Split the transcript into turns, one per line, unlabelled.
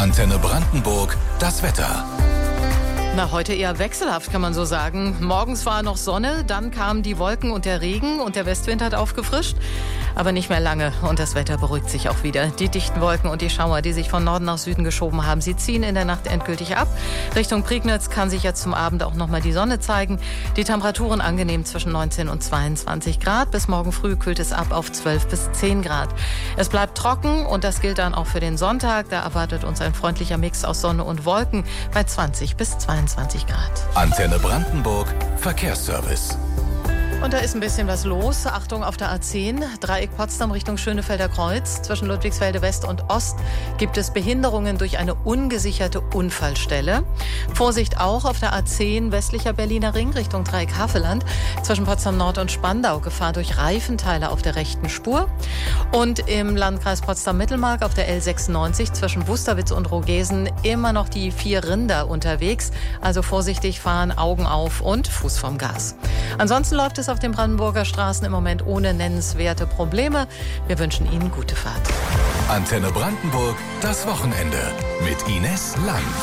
Antenne Brandenburg, das Wetter.
Na, heute eher wechselhaft, kann man so sagen. Morgens war noch Sonne, dann kamen die Wolken und der Regen und der Westwind hat aufgefrischt. Aber nicht mehr lange und das Wetter beruhigt sich auch wieder. Die dichten Wolken und die Schauer, die sich von Norden nach Süden geschoben haben, sie ziehen in der Nacht endgültig ab. Richtung Prignitz kann sich jetzt zum Abend auch nochmal die Sonne zeigen. Die Temperaturen angenehm zwischen 19 und 22 Grad. Bis morgen früh kühlt es ab auf 12 bis 10 Grad. Es bleibt trocken und das gilt dann auch für den Sonntag. Da erwartet uns ein freundlicher Mix aus Sonne und Wolken bei 20 bis 22 Grad.
Antenne Brandenburg, Verkehrsservice.
Und da ist ein bisschen was los. Achtung auf der A10, Dreieck Potsdam Richtung Schönefelder Kreuz. Zwischen Ludwigsfelde West und Ost gibt es Behinderungen durch eine ungesicherte Unfallstelle. Vorsicht auch auf der A10 westlicher Berliner Ring Richtung Dreieck Havelland. Zwischen Potsdam Nord und Spandau Gefahr durch Reifenteile auf der rechten Spur. Und im Landkreis Potsdam-Mittelmark auf der L96 zwischen Wusterwitz und Rogesen immer noch die 4 Rinder unterwegs. Also vorsichtig fahren, Augen auf und Fuß vom Gas. Ansonsten läuft es auf den Brandenburger Straßen im Moment ohne nennenswerte Probleme. Wir wünschen Ihnen gute Fahrt.
Antenne Brandenburg, das Wochenende mit Ines Lang.